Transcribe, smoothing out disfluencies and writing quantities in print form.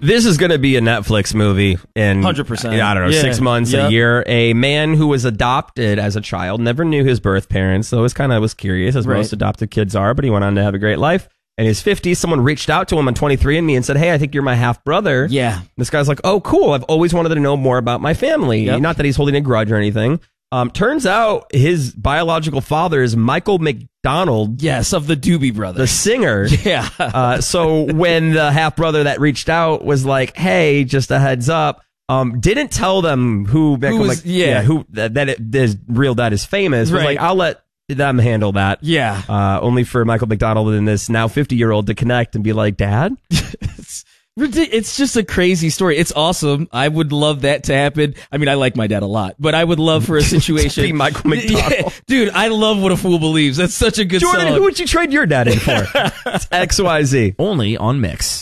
This is going to be a Netflix movie in 100%. I don't know, 6 months, a year. A man who was adopted as a child, never knew his birth parents, so was curious, as most adopted kids are, but he went on to have a great life. In his 50s, someone reached out to him on 23andMe and said, hey, I think you're my half-brother. Yeah. This guy's like, oh, cool. I've always wanted to know more about my family. Yep. Not that he's holding a grudge or anything. Turns out his biological father is Michael McDonald. Yes, of the Doobie Brothers. The singer. Yeah. So when the half-brother that reached out was like, hey, just a heads up, didn't tell them who his real dad is famous. Was like, I'll let them handle that. Yeah. Only for Michael McDonald and this now 50-year-old to connect and be like, Dad? It's just a crazy story. It's awesome. I would love that to happen. I mean, I like my dad a lot, but I would love for a situation. Be Michael McDonald. Yeah. Dude, I love What a Fool Believes. That's such a good Jordan, song. who would you trade your dad in for? It's XYZ. Only on Mix.